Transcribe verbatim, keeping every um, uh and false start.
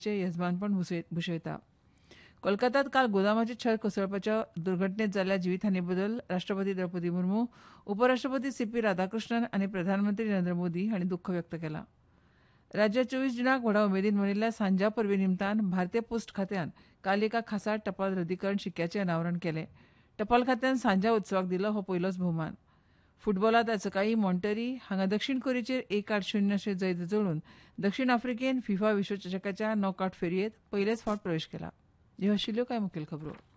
चे येजमानपण भुशयता. कोलकातात काल गोदामाचे छत कोसळपाच्या दुर्घटनेत जाल्ल्या जिवीतहानी बद्दल राष्ट्रपती द्रौपदी मुर्मू, उपराष्ट्रपती सी पी राधाकृष्णन आनी प्रधानमंत्री नरेंद्र मोदी हांणी दुख्ख व्यक्त केलां. राज्यात चोवीस जुनाक व्हडा उमेदीन मनयल्ल्या सांजा परबे निमतान भारतीय पोस्ट खात्यान काल एका खासा टपाल रद्दीकरण शिक्क्याचें अनावरण केलें. टपाल खात्यान सांजा उत्सवाक दिलो हो पयलोच भोवमान. फुटबॉलांत आयज सकाळीं मॉन्टेरी हांगा दक्षिण कोरियेचेर एक आठ शुन्य अशें जैत जोडून दक्षिण आफ्रिकेन फिफा विश्वचषकाच्या नॉकआवट फेरयेंत पयलेच फावट प्रवेश केला. ह्यो आशिल्ल्यो कांय मुखेल खबरो.